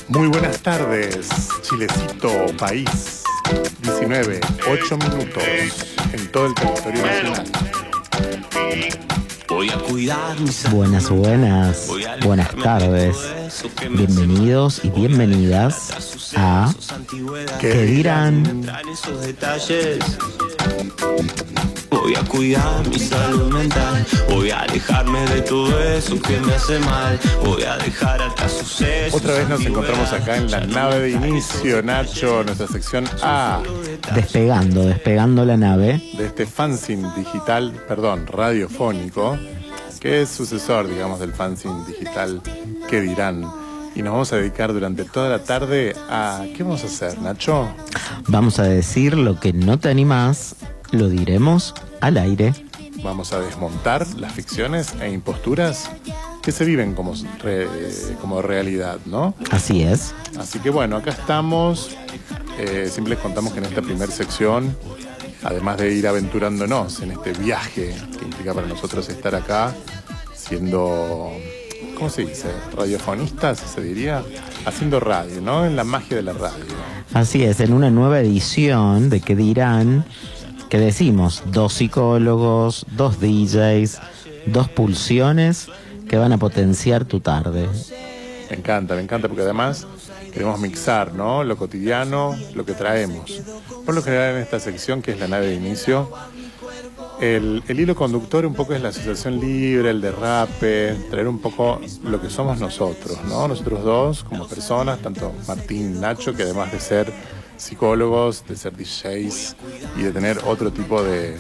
Muy buenas tardes, Chilecito, país. 19, 8 minutos en todo el territorio nacional. Voy a cuidar mi salud. Buenas tardes. Bienvenidos y bienvenidas a ¿Qué dirán? Esos detalles. Voy a cuidar mi salud mental. Voy a alejarme de todo eso que me hace mal. Voy a dejar atrás sucesos. Otra vez nos encontramos acá en la nave de inicio, Nacho, nuestra sección A. Despegando la nave. De este fanzine digital, radiofónico, que es sucesor, digamos, del fanzine digital ¿Qué dirán? Y nos vamos a dedicar durante toda la tarde a... ¿Qué vamos a hacer, Nacho? Vamos a decir lo que no te animás, lo diremos al aire. Vamos a desmontar las ficciones e imposturas que se viven como realidad, ¿no? Así es. Así que bueno, acá estamos. Siempre les contamos que en esta primera sección, además de ir aventurándonos en este viaje que implica para nosotros estar acá, siendo, ¿cómo se dice? Radiofonistas, se diría, haciendo radio, ¿no? En la magia de la radio. Así es, en una nueva edición de ¿Qué dirán? Que decimos 2 psicólogos, 2 DJs, 2 pulsiones que van a potenciar tu tarde. Me encanta, porque además queremos mixar, ¿no? Lo cotidiano, lo que traemos. Por lo general en esta sección, que es la nave de inicio, el hilo conductor un poco es la asociación libre, el derrape, traer un poco lo que somos nosotros, ¿no? Nosotros dos como personas, tanto Martín y Nacho, que además de ser psicólogos, de ser DJs y de tener otro tipo de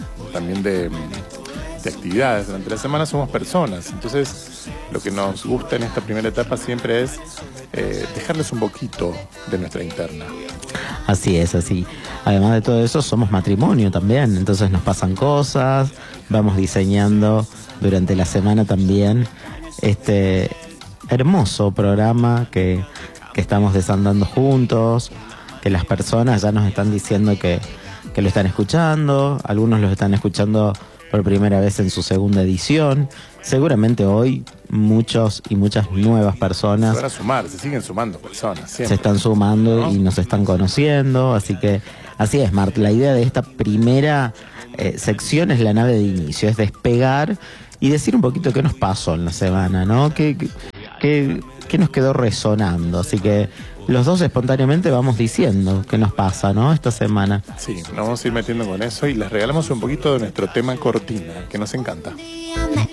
actividades durante la semana, somos personas. Entonces lo que nos gusta en esta primera etapa siempre es dejarles un poquito de nuestra interna. Así es, así. Además de todo eso, somos matrimonio también, entonces nos pasan cosas, vamos diseñando durante la semana también este hermoso programa que estamos desandando juntos, que las personas ya nos están diciendo que lo están escuchando, algunos lo están escuchando por primera vez en su segunda edición. Seguramente hoy muchos y muchas nuevas personas se van a sumar, se siguen sumando personas siempre. Se están sumando, ¿no? Y nos están conociendo, así que así es, Mart. La idea de esta primera sección es la nave de inicio, es despegar y decir un poquito qué nos pasó en la semana, ¿no? ¿Qué nos quedó resonando? Así que los dos espontáneamente vamos diciendo qué nos pasa, ¿no? Esta semana. Sí, nos vamos a ir metiendo con eso y les regalamos un poquito de nuestro tema cortina, que nos encanta.